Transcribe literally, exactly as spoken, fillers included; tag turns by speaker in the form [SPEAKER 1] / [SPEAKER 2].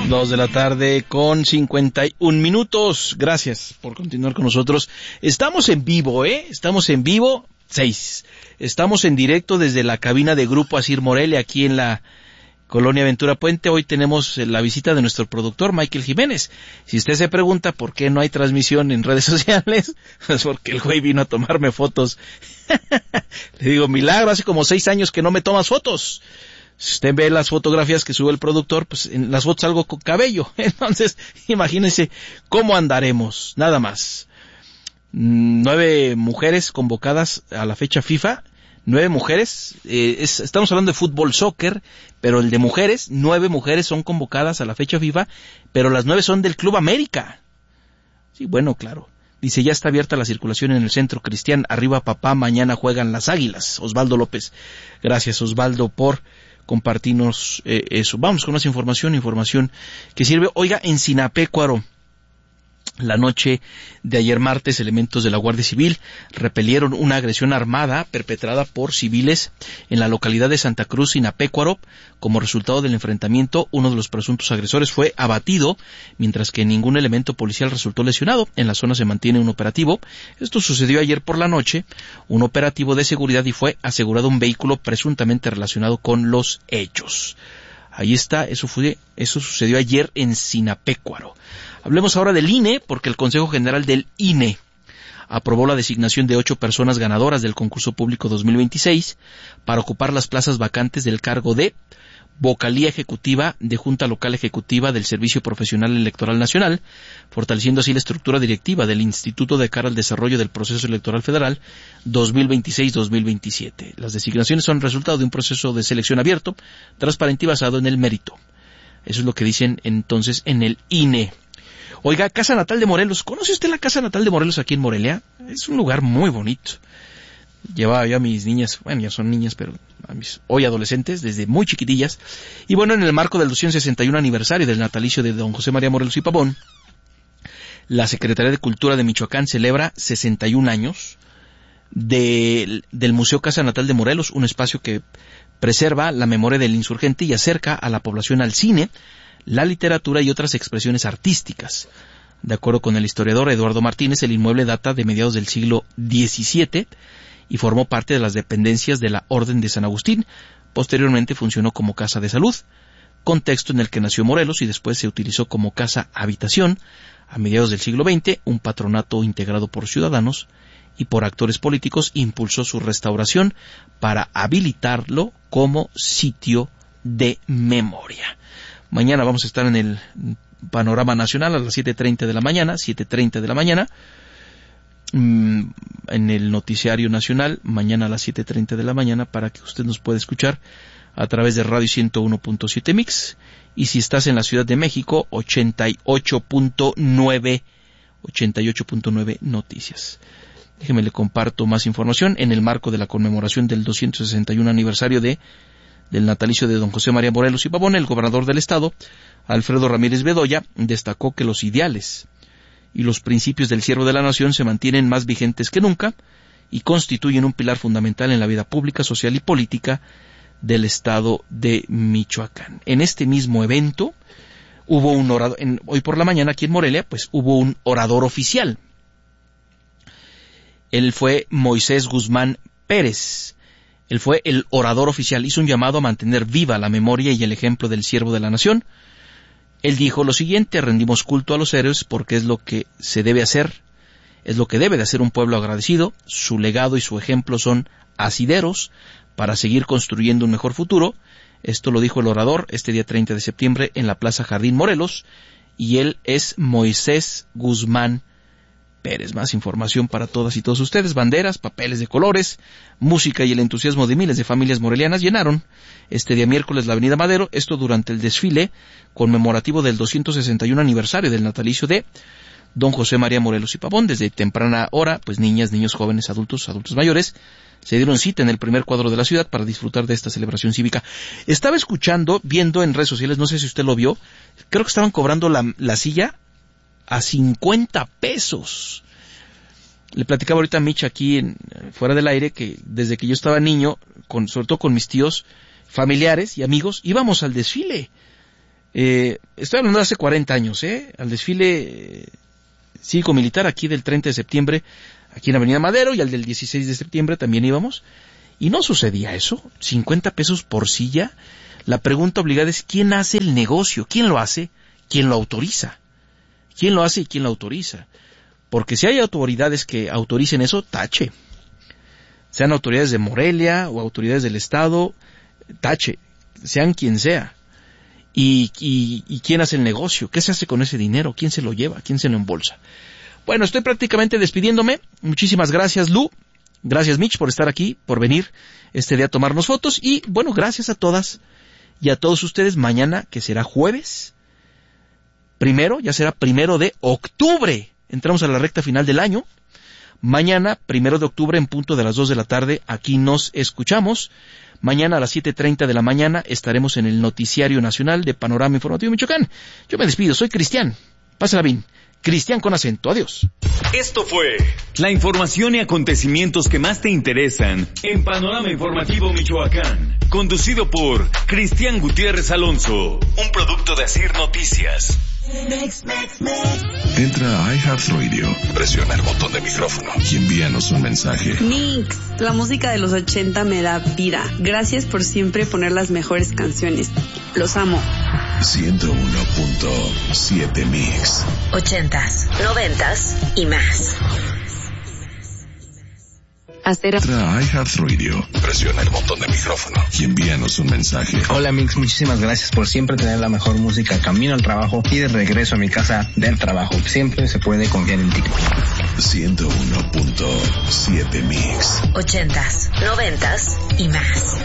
[SPEAKER 1] Dos de la tarde con cincuenta y un minutos. Gracias por continuar con nosotros. Estamos en vivo, ¿eh? Estamos en vivo, seis. Estamos en directo desde la cabina de Grupo Asir Morelia, aquí en la Colonia Ventura Puente. Hoy tenemos la visita de nuestro productor, Michael Jiménez. Si usted se pregunta por qué no hay transmisión en redes sociales, es porque el güey vino a tomarme fotos. Le digo, milagro, hace como seis años que no me tomas fotos. Si usted ve las fotografías que sube el productor, pues en las fotos salgo con cabello. Entonces, imagínense cómo andaremos, nada más. Nueve mujeres convocadas a la fecha FIFA. Nueve mujeres, eh, es, estamos hablando de fútbol, soccer, pero el de mujeres, nueve mujeres son convocadas a la fecha FIFA, pero las nueve son del Club América. Sí, bueno, claro. Dice, ya está abierta la circulación en el Centro Cristian. Arriba papá, mañana juegan las Águilas. Osvaldo López. Gracias, Osvaldo, por compartirnos eh, eso. Vamos con más información, información que sirve. Oiga, en Sinapecuaro, la noche de ayer martes, elementos de la Guardia Civil repelieron una agresión armada perpetrada por civiles en la localidad de Santa Cruz, Sinapecuaro. Como resultado del enfrentamiento, uno de los presuntos agresores fue abatido, mientras que ningún elemento policial resultó lesionado. En la zona se mantiene un operativo. Esto sucedió ayer por la noche, un operativo de seguridad, y fue asegurado un vehículo presuntamente relacionado con los hechos. Ahí está, eso fue, eso sucedió ayer en Sinapecuaro. Hablemos ahora del I N E, porque el Consejo General del I N E aprobó la designación de ocho personas ganadoras del concurso público dos mil veintiséis para ocupar las plazas vacantes del cargo de vocalía ejecutiva de Junta Local Ejecutiva del Servicio Profesional Electoral Nacional, fortaleciendo así la estructura directiva del Instituto de cara al desarrollo del proceso electoral federal dos mil veintiséis dos mil veintisiete. Las designaciones son resultado de un proceso de selección abierto, transparente y basado en el mérito. Eso es lo que dicen entonces en el I N E. Oiga, Casa Natal de Morelos. ¿Conoce usted la Casa Natal de Morelos aquí en Morelia? Es un lugar muy bonito. Llevaba yo a mis niñas, bueno, ya son niñas, pero a mis hoy adolescentes, desde muy chiquitillas. Y bueno, en el marco del doscientos sesenta y uno aniversario del natalicio de don José María Morelos y Pavón, la Secretaría de Cultura de Michoacán celebra sesenta y un años de, del Museo Casa Natal de Morelos, un espacio que preserva la memoria del insurgente y acerca a la población al cine, la literatura y otras expresiones artísticas. De acuerdo con el historiador Eduardo Martínez, el inmueble data de mediados del siglo diecisiete y formó parte de las dependencias de la Orden de San Agustín. Posteriormente funcionó como casa de salud, contexto en el que nació Morelos, y después se utilizó como casa habitación. A mediados del siglo veinte, un patronato integrado por ciudadanos y por actores políticos impulsó su restauración para habilitarlo como sitio de memoria. Mañana vamos a estar en el Panorama Nacional a las siete treinta de la mañana, siete treinta de la mañana, en el Noticiario Nacional, mañana a las siete treinta de la mañana, para que usted nos pueda escuchar a través de Radio ciento uno punto siete Mix, y si estás en la Ciudad de México, ochenta y ocho punto nueve Noticias. Déjeme le comparto más información. En el marco de la conmemoración del doscientos sesenta y uno aniversario de del natalicio de don José María Morelos y Pavón, el gobernador del estado, Alfredo Ramírez Bedoya, destacó que los ideales y los principios del siervo de la nación se mantienen más vigentes que nunca y constituyen un pilar fundamental en la vida pública, social y política del estado de Michoacán. En este mismo evento hubo un orador, en, hoy por la mañana aquí en Morelia, pues hubo un orador oficial. Él fue Moisés Guzmán Pérez. Él fue el orador oficial, hizo un llamado a mantener viva la memoria y el ejemplo del siervo de la nación. Él dijo lo siguiente: rendimos culto a los héroes porque es lo que se debe hacer, es lo que debe de hacer un pueblo agradecido. Su legado y su ejemplo son asideros para seguir construyendo un mejor futuro. Esto lo dijo el orador este día treinta de septiembre en la Plaza Jardín Morelos, y él es Moisés Guzmán Pérez. Más información para todas y todos ustedes. Banderas, papeles de colores, música y el entusiasmo de miles de familias morelianas llenaron este día miércoles la Avenida Madero, esto durante el desfile conmemorativo del doscientos sesenta y uno aniversario del natalicio de don José María Morelos y Pavón. Desde temprana hora, pues niñas, niños, jóvenes, adultos, adultos mayores, se dieron cita en el primer cuadro de la ciudad para disfrutar de esta celebración cívica. Estaba escuchando, viendo en redes sociales, no sé si usted lo vio, creo que estaban cobrando la, la silla a cincuenta pesos. Le platicaba ahorita a Mitch aquí en, fuera del aire, que desde que yo estaba niño, con, sobre todo con mis tíos familiares y amigos, íbamos al desfile. Eh, estoy hablando de hace cuarenta años, ¿eh? Al desfile eh, cívico-militar aquí del treinta de septiembre, aquí en la Avenida Madero, y al del dieciséis de septiembre también íbamos. Y no sucedía eso, cincuenta pesos por silla. La pregunta obligada es, ¿quién hace el negocio? ¿Quién lo hace? ¿Quién lo autoriza? ¿Quién lo hace y quién lo autoriza? Porque si hay autoridades que autoricen eso, tache. Sean autoridades de Morelia o autoridades del Estado, tache. Sean quien sea. ¿Y, y, y quién hace el negocio? ¿Qué se hace con ese dinero? ¿Quién se lo lleva? ¿Quién se lo embolsa? Bueno, estoy prácticamente despidiéndome. Muchísimas gracias, Lu. Gracias, Mitch, por estar aquí, por venir este día a tomarnos fotos. Y, bueno, gracias a todas y a todos ustedes. Mañana, que será jueves, primero, ya será primero de octubre. Entramos a la recta final del año. Mañana, primero de octubre, en punto de las dos de la tarde, aquí nos escuchamos. Mañana a las siete treinta de la mañana estaremos en el Noticiario Nacional de Panorama Informativo Michoacán. Yo me despido, soy Cristian. Pásala bien. Cristian con acento. Adiós.
[SPEAKER 2] Esto fue la información y acontecimientos que más te interesan en Panorama Informativo Michoacán. Conducido por Cristian Gutiérrez Alonso. Un producto de Asir Noticias.
[SPEAKER 3] Mix, mix, mix. Entra a iHeartRadio, presiona el botón de micrófono y envíanos un mensaje.
[SPEAKER 4] Mix, la música de los ochenta me da vida. Gracias por siempre poner las mejores canciones. Los amo.
[SPEAKER 3] ciento uno punto siete Mix.
[SPEAKER 5] Ochentas, noventas y más.
[SPEAKER 3] Hacer... Entra a iHeartRadio, presiona el botón de micrófono y envíanos un mensaje.
[SPEAKER 6] Hola Mix, muchísimas gracias por siempre tener la mejor música camino al trabajo y de regreso a mi casa del trabajo. Siempre se puede confiar en ti.
[SPEAKER 3] ciento uno punto siete Mix.
[SPEAKER 5] Ochentas, noventas y más.